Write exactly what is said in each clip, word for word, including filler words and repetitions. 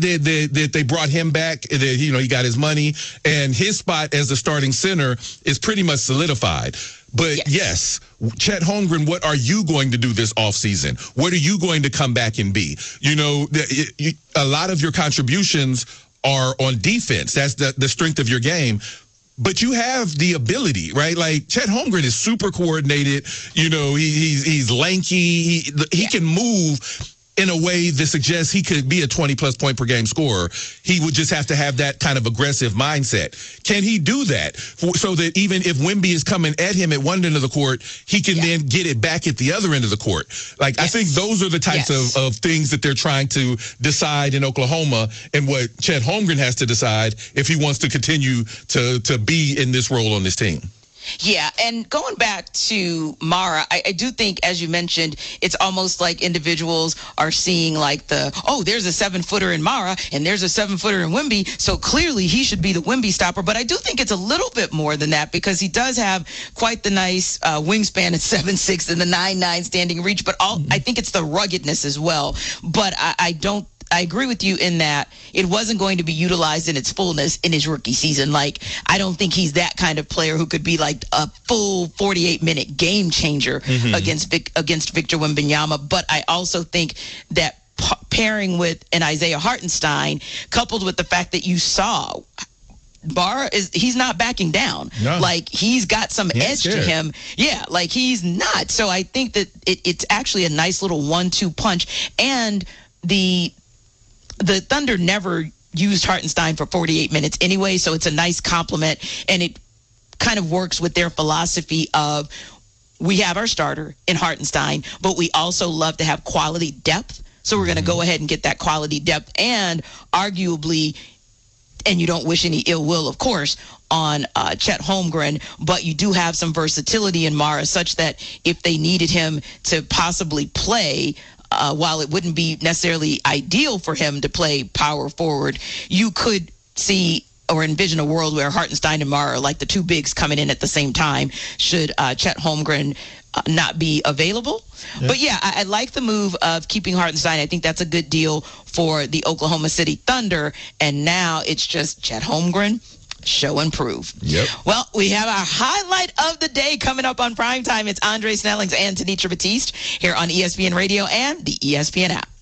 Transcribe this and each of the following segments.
that, that, that they brought him back, that, you know, he got his money, and his spot as the starting center is pretty much solidified. But yes. yes, Chet Holmgren, what are you going to do this offseason? What are you going to come back and be? You know, the, you, a lot of your contributions are on defense. That's the, the strength of your game. But you have the ability, right? Like, Chet Holmgren is super coordinated. You know, he, he's, he's lanky. He, he yeah. can move in a way that suggests he could be a twenty-plus point per game scorer. He would just have to have that kind of aggressive mindset. Can he do that for, so that even if Wemby is coming at him at one end of the court, he can yeah. then get it back at the other end of the court? Like, yes. I think those are the types yes. of, of things that they're trying to decide in Oklahoma, and what Chet Holmgren has to decide if he wants to continue to, to be in this role on this team. Yeah, and going back to Mara, I, I do think, as you mentioned, it's almost like individuals are seeing like the, oh, there's a seven-footer in Mara, and there's a seven-footer in Wemby, so clearly he should be the Wemby stopper. But I do think it's a little bit more than that, because he does have quite the nice uh, wingspan at seven six and the nine nine standing reach, but all, I think it's the ruggedness as well. But I, I don't I agree with you in that it wasn't going to be utilized in its fullness in his rookie season. Like, I don't think he's that kind of player who could be like a full forty-eight minute game changer mm-hmm. against against Victor Wembanyama. But I also think that p- pairing with an Isaiah Hartenstein, coupled with the fact that you saw Barr is he's not backing down. No. Like, he's got some he edge to him. Yeah, like he's not. So I think that it, it's actually a nice little one two punch. And the The Thunder never used Hartenstein for forty-eight minutes anyway, so it's a nice compliment, and it kind of works with their philosophy of, we have our starter in Hartenstein, but we also love to have quality depth, so we're going to go ahead and get that quality depth, and arguably, and you don't wish any ill will, of course, on uh, Chet Holmgren, but you do have some versatility in Mara, such that if they needed him to possibly play, Uh, while it wouldn't be necessarily ideal for him to play power forward, you could see or envision a world where Hartenstein and Mara are like the two bigs coming in at the same time, should uh, Chet Holmgren uh, not be available. Yeah. But yeah, I, I like the move of keeping Hartenstein. I think that's a good deal for the Oklahoma City Thunder. And now it's just Chet Holmgren, show and prove. Yep. Well, we have our highlight of the day coming up on Primetime. It's Andre Snellings and Tenitra Batiste here on E S P N Radio and the E S P N app.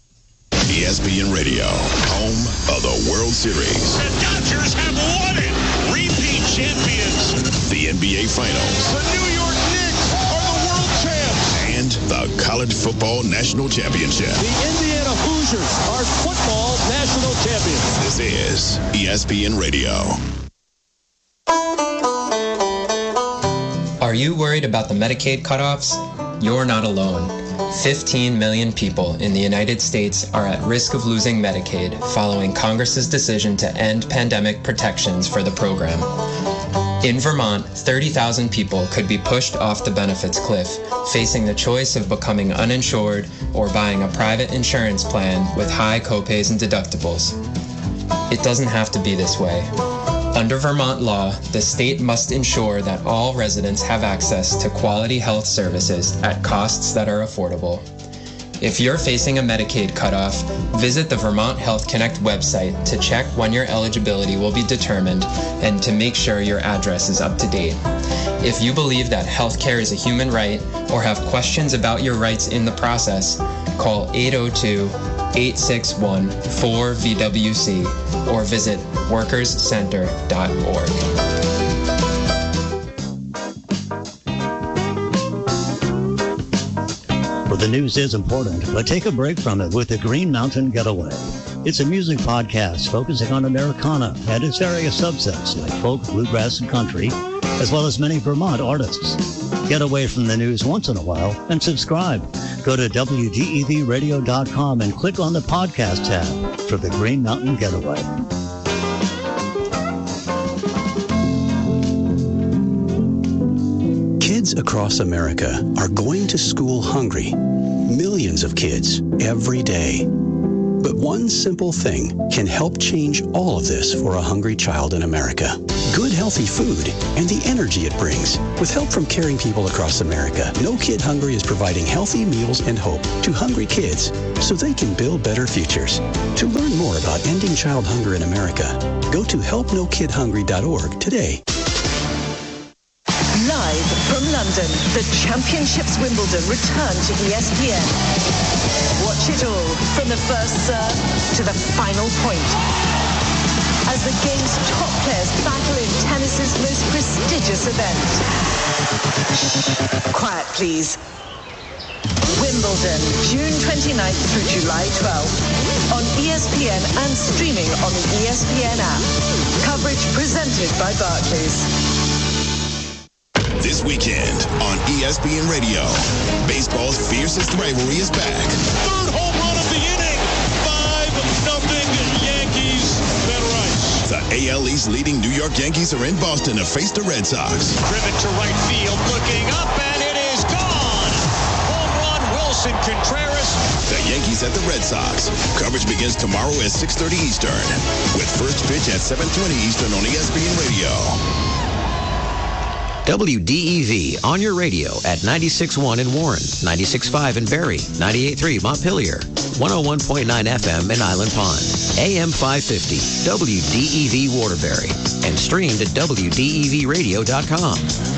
E S P N Radio, home of the World Series. The Dodgers have won it. Repeat champions. The N B A Finals. The New York Knicks are the world champs. And the College Football National Championship. The Indiana Hoosiers are football national champions. This is E S P N Radio. Are you worried about the Medicaid cutoffs? You're not alone. fifteen million people in the United States are at risk of losing Medicaid following Congress's decision to end pandemic protections for the program. In Vermont, thirty thousand people could be pushed off the benefits cliff, facing the choice of becoming uninsured or buying a private insurance plan with high copays and deductibles. It doesn't have to be this way. Under Vermont law, the state must ensure that all residents have access to quality health services at costs that are affordable. If you're facing a Medicaid cutoff, visit the Vermont Health Connect website to check when your eligibility will be determined and to make sure your address is up to date. If you believe that healthcare is a human right or have questions about your rights in the process, call eight oh two, eight six one, four V W C or visit workers center dot org. Well, the news is important, but take a break from it with the Green Mountain Getaway. It's a music podcast focusing on Americana and its various subsets like folk, bluegrass, and country, as well as many Vermont artists. Get away from the news once in a while and subscribe. Go to W G E V radio dot com and click on the podcast tab for the Green Mountain Getaway. Kids across America are going to school hungry. Millions of kids every day. But one simple thing can help change all of this for a hungry child in America. Good, healthy food and the energy it brings. With help from caring people across America, No Kid Hungry is providing healthy meals and hope to hungry kids so they can build better futures. To learn more about ending child hunger in America, go to help no kid hungry dot org today. Live from London, the Championships Wimbledon return to E S P N. Watch it all from the first serve to the final point, as the game's top players battle in tennis's most prestigious event. Quiet, please. Wimbledon, June twenty-ninth through July twelfth, on E S P N and streaming on the E S P N app. Coverage presented by Barclays. This weekend on E S P N Radio, baseball's fiercest rivalry is back. Third home run of the inning. five nothing Yankees. Ben Rice. The A L East leading New York Yankees are in Boston to face the Red Sox. Driven to right field, looking up, and it is gone. Home run, Wilson Contreras. The Yankees at the Red Sox. Coverage begins tomorrow at six thirty Eastern, with first pitch at seven twenty Eastern on E S P N Radio. W D E V on your radio at ninety-six point one in Warren, ninety-six point five in Barrie, ninety-eight point three Montpelier, one oh one point nine F M in Island Pond, A M five fifty, W D E V Waterbury, and streamed at W D E V radio dot com.